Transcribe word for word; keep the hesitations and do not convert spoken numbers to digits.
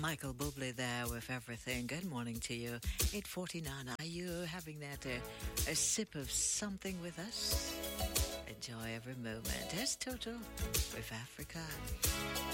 Michael Bublé there with everything. Good morning to you. eight forty-nine. Are you having that uh, a sip of something with us? Enjoy every moment. Here's Toto with Africa.